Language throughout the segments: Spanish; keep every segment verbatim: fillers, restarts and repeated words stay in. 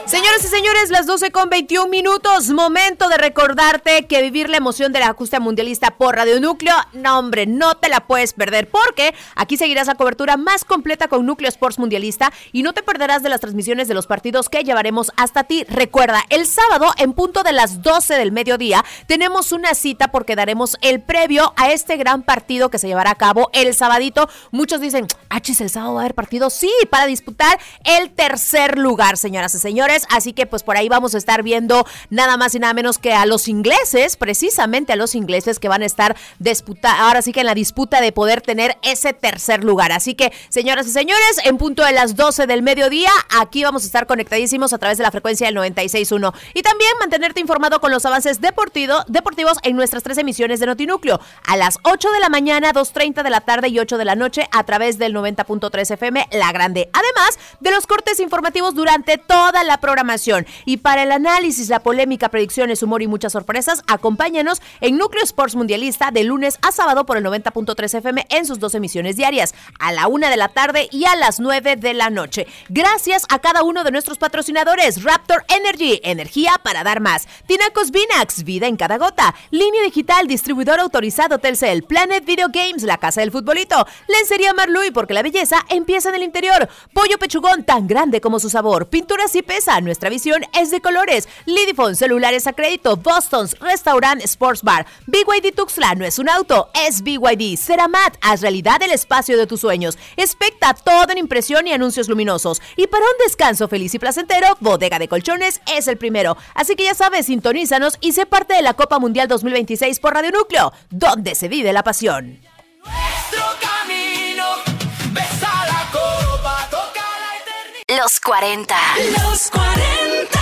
Señoras y señores, las doce con veintiún minutos, momento de recordarte que vivir la emoción de la justa mundialista por Radio Núcleo, no hombre, no te la puedes perder, porque aquí seguirás la cobertura más completa con Núcleo Sports Mundialista y no te perderás de las transmisiones de los partidos que llevaremos hasta ti. Recuerda, el sábado en punto de las doce del mediodía tenemos una cita porque daremos el previo a este gran partido que se llevará a cabo el sabadito. Muchos dicen, achis, el sábado va a haber partido. Sí, para disputar el tercer lugar, señoras y señores. Así que pues por ahí vamos a estar viendo nada más y nada menos que a los ingleses, precisamente a los ingleses que van a estar disputa, ahora sí que en la disputa de poder tener ese tercer lugar. Así que, señoras y señores, en punto de las doce del mediodía, aquí vamos a estar conectadísimos a través de la frecuencia del noventa y seis punto uno. Y también mantenerte informado con los avances deportivo, deportivos en nuestras tres emisiones de Notinúcleo. A las ocho de la mañana, dos treinta de la tarde y ocho de la noche a través del noventa punto tres F M, La Grande. Además de los cortes informativos durante toda la programación. Y para el análisis, la polémica, predicciones, humor y muchas sorpresas, acompáñanos en Núcleo Sports Mundialista de lunes a sábado por el noventa punto tres F M en sus dos emisiones diarias, a la una de la tarde y a las nueve de la noche. Gracias a cada uno de nuestros patrocinadores: Raptor Energy, energía para dar más; Tinacos Vinax, vida en cada gota; Línea Digital, distribuidor autorizado Telcel; Planet Video Games, la casa del futbolito; Lencería Marluy, porque la belleza empieza en el interior; Pollo Pechugón, tan grande como su sabor; Pinturas y Pesa, nuestra visión es de colores; Lidifone, celulares a crédito; Boston's Restaurant Sports Bar; B Y D Tuxtla, no es un auto, es B Y D; Ceramat, haz realidad el espacio de tus sueños; Expecta, todo en impresión y anuncios luminosos; y para un descanso feliz y placentero, Bodega de Colchones es el primero. Así que ya sabes, sintonízanos y sé parte de la Copa Mundial dos mil veintiséis por Radio Núcleo, donde se vive la pasión. Nuestro camino, besa la copa, toca la eternidad. Los cuarenta. Los cuarenta.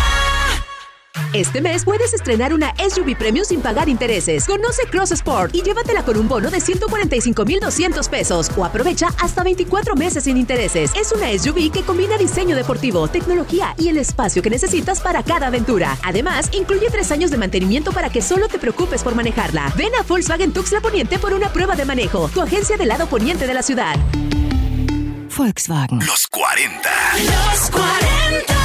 Este mes puedes estrenar una S U V Premium sin pagar intereses. Conoce Cross Sport y llévatela con un bono de ciento cuarenta y cinco mil doscientos pesos o aprovecha hasta veinticuatro meses sin intereses. Es una S U V que combina diseño deportivo, tecnología y el espacio que necesitas para cada aventura. Además, incluye tres años de mantenimiento para que solo te preocupes por manejarla. Ven a Volkswagen Tuxtla Poniente por una prueba de manejo. Tu agencia del lado poniente de la ciudad. Volkswagen. Los cuarenta. Los cuarenta.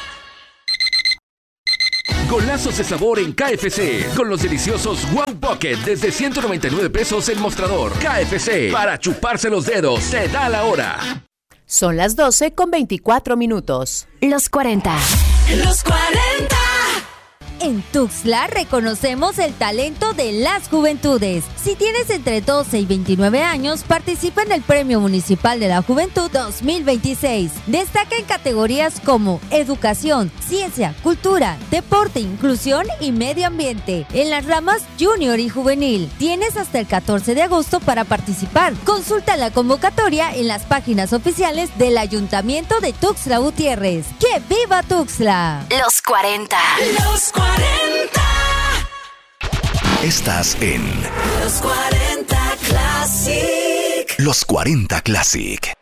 Golazos de sabor en K F C. Con los deliciosos Wow Pocket desde ciento noventa y nueve pesos el mostrador. K F C. Para chuparse los dedos. Se da la hora. Son las doce con veinticuatro minutos. Los cuarenta. Los cuarenta. En Tuxtla reconocemos el talento de las juventudes. Si tienes entre doce y veintinueve años, participa en el Premio Municipal de la Juventud dos mil veintiséis. Destaca en categorías como educación, ciencia, cultura, deporte, inclusión y medio ambiente. En las ramas junior y juvenil. Tienes hasta el catorce de agosto para participar. Consulta la convocatoria en las páginas oficiales del Ayuntamiento de Tuxtla Gutiérrez. ¡Que viva Tuxtla! Los cuarenta. Los cuarenta. Estás en Los cuarenta Classic. Los cuarenta Classic.